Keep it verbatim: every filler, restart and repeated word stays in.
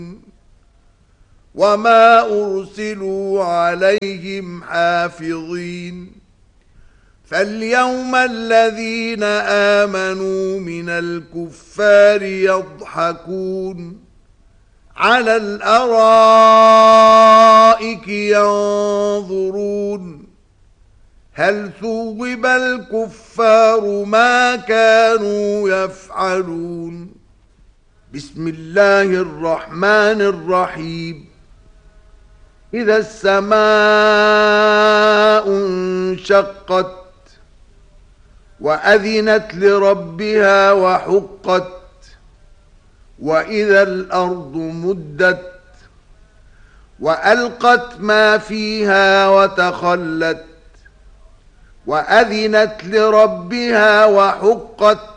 وما أرسلوا عليهم حافظين فاليوم الذين آمنوا من الكفار يضحكون على الأرائك ينظرون هل ثوب الكفار ما كانوا يفعلون بسم الله الرحمن الرحيم إذا السماء انشقت وأذنت لربها وحقت وإذا الأرض مدت وألقت ما فيها وتخلت وأذنت لربها وحقت